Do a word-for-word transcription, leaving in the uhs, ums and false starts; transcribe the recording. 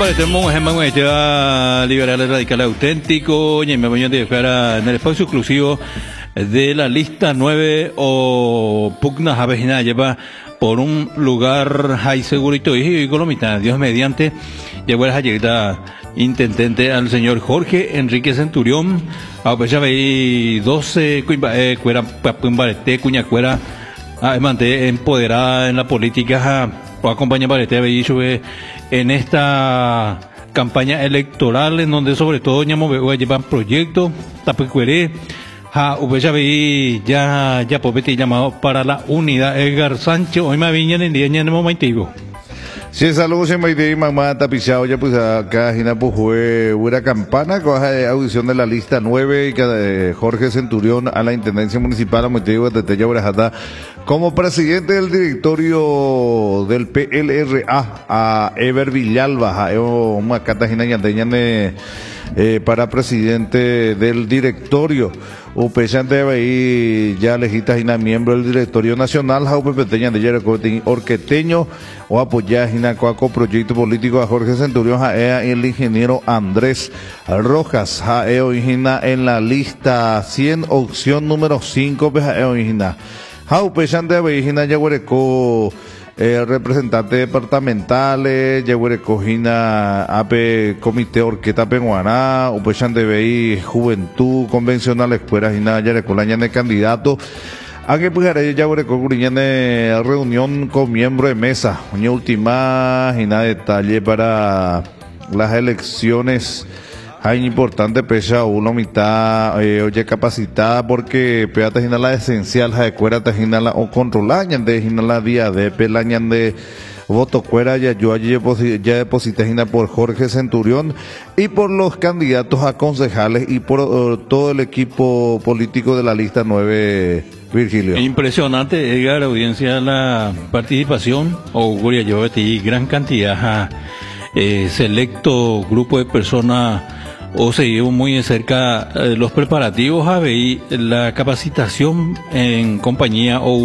para tenemos en este liberal radical auténtico y me voy a dejar en el espacio exclusivo de la lista nueve o pugna javejina lleva por un lugar hay segurito y colomita Dios mediante llegó a llegar intendente al señor Jorge Enrique Centurión a pesar de doce cuera papumbarete cuña cuera manté empoderada en la política o acompaña para este en esta campaña electoral en donde sobre todo llevan proyectos tapecueré ja ya ya popete llamado para la unidad Edgar Sánchez hoy me viñan en día en el momento. Sí, saludos en Maite y mamá tapizado ya pues acá Gina pues fue una campana con audición de la lista nueve y que Jorge Centurión a la Intendencia Municipal a Moitivo de Tetella Brajata como presidente del directorio del P L R A a Ever Villalba a una cata Gina yandeñane eh, para presidente del directorio. Upechante ahí ya legita Gina miembro del directorio nacional Jaupe Peteña de Yerecotín Orqueteño o apoyar Gina Coaco proyecto político a Jorge Centurión Jaea y el ingeniero Andrés Rojas Jaeo Gina en la lista cien opción número cinco Jaeo Gina Jaupechante ahí Gina Yaguareco Eh, representantes departamentales, Yaguarecojina, A P, Comité Orqueta Penguaná, Upechan de B I, Juventud, Convencional, Escuela, Gina, Yarecolaña de candidato. Aquí pues Yaguareco Guriñane reunión con miembros de mesa. Una última, Gina, detalle para las elecciones. Hay importante pesa uno mitad eh, oye capacitada porque peata gina la esencial ja de cuera tajina la o controlañan de gina la día de pelañan de voto cuera ya yo allí ya deposité gina por Jorge Centurión y por los candidatos a concejales y por uh, todo el equipo político de la lista nueve. Virgilio. Impresionante, Edgar, audiencia, la participación auguria yo y gran cantidad eh, selecto grupo de personas o seguimos muy de cerca eh, los preparativos a ver la capacitación en compañía o